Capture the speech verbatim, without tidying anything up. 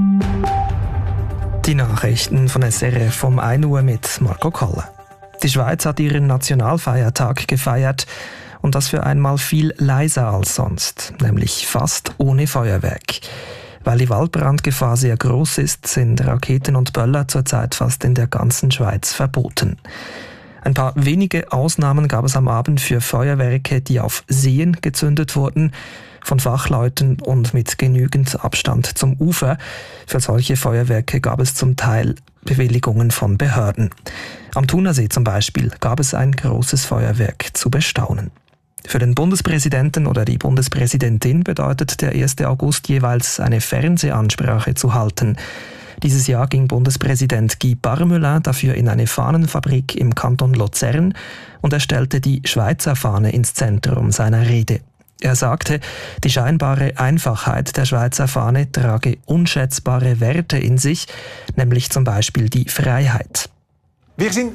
Die Nachrichten von S R F um ein Uhr mit Marco Koller. Die Schweiz hat ihren Nationalfeiertag gefeiert und das für einmal viel leiser als sonst, nämlich fast ohne Feuerwerk. Weil die Waldbrandgefahr sehr groß ist, sind Raketen und Böller zurzeit fast in der ganzen Schweiz verboten. Ein paar wenige Ausnahmen gab es am Abend für Feuerwerke, die auf Seen gezündet wurden, von Fachleuten und mit genügend Abstand zum Ufer. Für solche Feuerwerke gab es zum Teil Bewilligungen von Behörden. Am Thunersee zum Beispiel gab es ein großes Feuerwerk zu bestaunen. Für den Bundespräsidenten oder die Bundespräsidentin bedeutet der erste August jeweils eine Fernsehansprache zu halten. Dieses Jahr ging Bundespräsident Guy Parmelin dafür in eine Fahnenfabrik im Kanton Luzern und er stellte die Schweizer Fahne ins Zentrum seiner Rede. Er sagte, die scheinbare Einfachheit der Schweizer Fahne trage unschätzbare Werte in sich, nämlich zum Beispiel die Freiheit. Wir sind